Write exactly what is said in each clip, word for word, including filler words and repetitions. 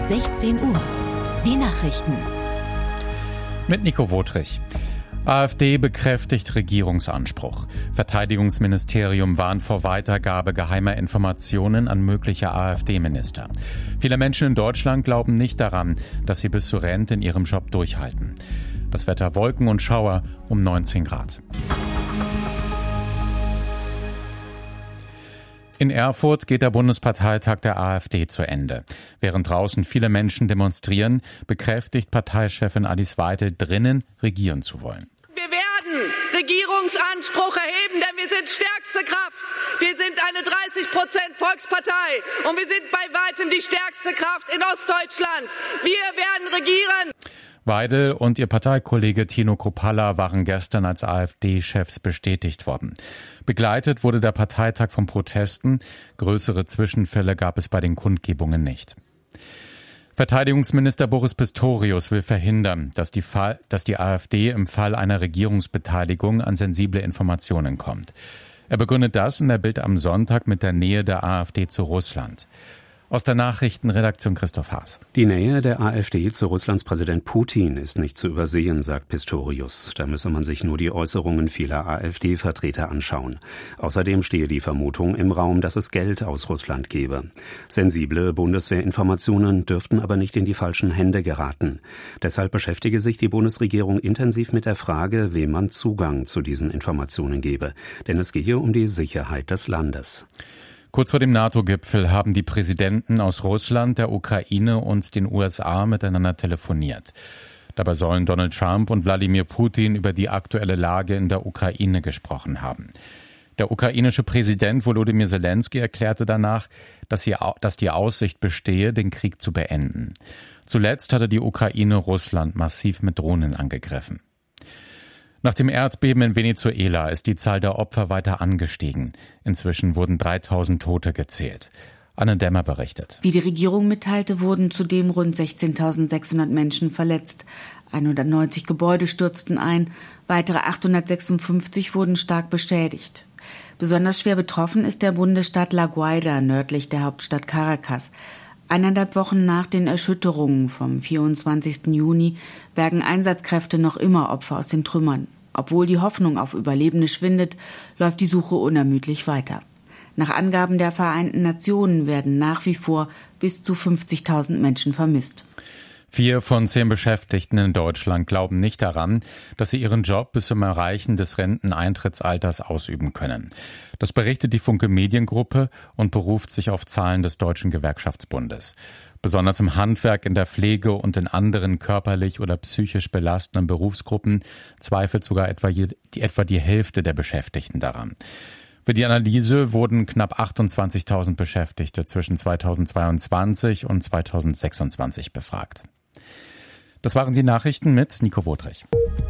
sechzehn Uhr. Die Nachrichten. Mit Nico Wotrich. AfD bekräftigt Regierungsanspruch. Verteidigungsministerium warnt vor Weitergabe geheimer Informationen an mögliche AfD-Minister. Viele Menschen in Deutschland glauben nicht daran, dass sie bis zur Rente in ihrem Job durchhalten. Das Wetter: Wolken und Schauer um neunzehn Grad. In Erfurt geht der Bundesparteitag der AfD zu Ende. Während draußen viele Menschen demonstrieren, bekräftigt Parteichefin Alice Weidel, drinnen regieren zu wollen. Wir werden Regierungsanspruch erheben, denn wir sind stärkste Kraft. Wir sind eine dreißig Prozent Volkspartei und wir sind bei weitem die stärkste Kraft in Ostdeutschland. Wir werden regieren. Weidel und ihr Parteikollege Tino Kruppalla waren gestern als AfD-Chefs bestätigt worden. Begleitet wurde der Parteitag von Protesten. Größere Zwischenfälle gab es bei den Kundgebungen nicht. Verteidigungsminister Boris Pistorius will verhindern, dass die, Fall, dass die AfD im Fall einer Regierungsbeteiligung an sensible Informationen kommt. Er begründet das in der Bild am Sonntag mit der Nähe der AfD zu Russland. Aus der Nachrichtenredaktion Christoph Haas. Die Nähe der AfD zu Russlands Präsident Putin ist nicht zu übersehen, sagt Pistorius. Da müsse man sich nur die Äußerungen vieler AfD-Vertreter anschauen. Außerdem stehe die Vermutung im Raum, dass es Geld aus Russland gebe. Sensible Bundeswehrinformationen dürften aber nicht in die falschen Hände geraten. Deshalb beschäftige sich die Bundesregierung intensiv mit der Frage, wem man Zugang zu diesen Informationen gebe. Denn es gehe um die Sicherheit des Landes. Kurz vor dem NATO-Gipfel haben die Präsidenten aus Russland, der Ukraine und den U S A miteinander telefoniert. Dabei sollen Donald Trump und Wladimir Putin über die aktuelle Lage in der Ukraine gesprochen haben. Der ukrainische Präsident Volodymyr Zelensky erklärte danach, dass, hier, dass die Aussicht bestehe, den Krieg zu beenden. Zuletzt hatte die Ukraine Russland massiv mit Drohnen angegriffen. Nach dem Erdbeben in Venezuela ist die Zahl der Opfer weiter angestiegen. Inzwischen wurden dreitausend Tote gezählt. Anne Dämmer berichtet. Wie die Regierung mitteilte, wurden zudem rund sechzehntausendsechshundert Menschen verletzt. hundertneunzig Gebäude stürzten ein, weitere achthundertsechsundfünfzig wurden stark beschädigt. Besonders schwer betroffen ist der Bundesstaat La Guaira, nördlich der Hauptstadt Caracas. Eineinhalb Wochen nach den Erschütterungen vom vierundzwanzigsten Juni bergen Einsatzkräfte noch immer Opfer aus den Trümmern. Obwohl die Hoffnung auf Überlebende schwindet, läuft die Suche unermüdlich weiter. Nach Angaben der Vereinten Nationen werden nach wie vor bis zu fünfzigtausend Menschen vermisst. Vier von zehn Beschäftigten in Deutschland glauben nicht daran, dass sie ihren Job bis zum Erreichen des Renteneintrittsalters ausüben können. Das berichtet die Funke Mediengruppe und beruft sich auf Zahlen des Deutschen Gewerkschaftsbundes. Besonders im Handwerk, in der Pflege und in anderen körperlich oder psychisch belastenden Berufsgruppen zweifelt sogar etwa, je, die, etwa die Hälfte der Beschäftigten daran. Für die Analyse wurden knapp achtundzwanzigtausend Beschäftigte zwischen zweitausendzweiundzwanzig und zweitausendsechsundzwanzig befragt. Das waren die Nachrichten mit Nico Wotrich.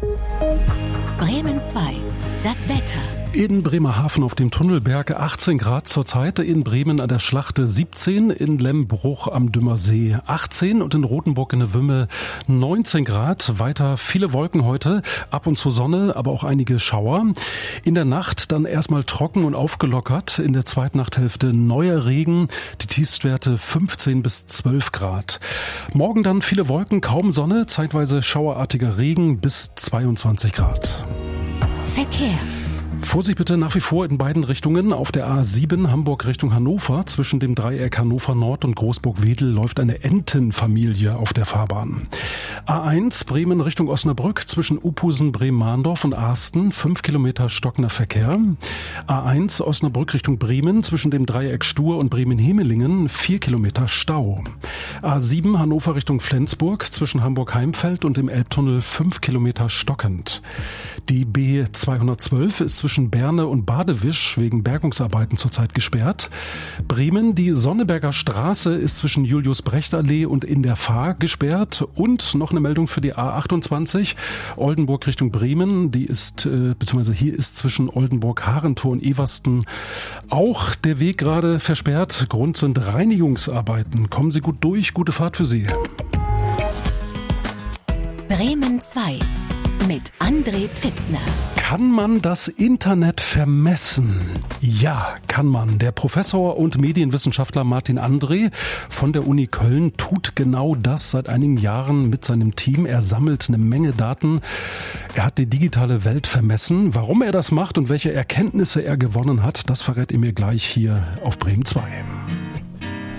Bremen zwei. Das Wetter. In Bremerhaven auf dem Tunnelberg achtzehn Grad zurzeit, in Bremen an der Schlachte siebzehn, in Lembruch am Dümmersee achtzehn und in Rothenburg in der Wümme neunzehn Grad. Weiter viele Wolken heute, ab und zu Sonne, aber auch einige Schauer. In der Nacht dann erstmal trocken und aufgelockert, in der zweiten Nachthälfte neuer Regen, die Tiefstwerte fünfzehn bis zwölf Grad. Morgen dann viele Wolken, kaum Sonne, zeitweise schauerartiger Regen bis zweiundzwanzig Grad. Verkehr. Vorsicht bitte nach wie vor in beiden Richtungen. Auf der A sieben Hamburg Richtung Hannover zwischen dem Dreieck Hannover Nord und Großburg-Wedel läuft eine Entenfamilie auf der Fahrbahn. A eins Bremen Richtung Osnabrück zwischen Uphusen, Bremen-Mahndorf und Arsten fünf Kilometer stockender Verkehr. A eins Osnabrück Richtung Bremen zwischen dem Dreieck Stur und Bremen-Hemelingen vier Kilometer Stau. A sieben Hannover Richtung Flensburg zwischen Hamburg-Heimfeld und dem Elbtunnel fünf Kilometer stockend. Die B zweihundertzwölf ist zwischen Berne und Badewisch wegen Bergungsarbeiten zurzeit gesperrt. Bremen, die Sonneberger Straße ist zwischen Julius-Brecht-Allee und in der Fahr gesperrt. Und noch eine Meldung für die A achtundzwanzig, Oldenburg Richtung Bremen. Die ist, äh, beziehungsweise hier ist zwischen Oldenburg, Harentor und Eversten auch der Weg gerade versperrt. Grund sind Reinigungsarbeiten. Kommen Sie gut durch, gute Fahrt für Sie. Bremen zwei mit André Pfitzner. Kann man das Internet vermessen? Ja, kann man. Der Professor und Medienwissenschaftler Martin André von der Uni Köln tut genau das seit einigen Jahren mit seinem Team. Er sammelt eine Menge Daten. Er hat die digitale Welt vermessen. Warum er das macht und welche Erkenntnisse er gewonnen hat, das verrät er mir gleich hier auf Bremen zwei.